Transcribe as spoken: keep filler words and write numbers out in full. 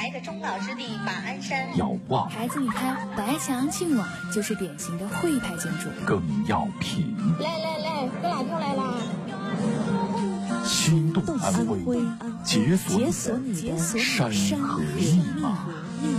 在这中老之地马鞍山。 要望， 孩子，你看，白墙青瓦就是典型的徽派建筑。 更要品。 来来来，哥俩过来啦！ 心动安徽，解锁你的山河密码。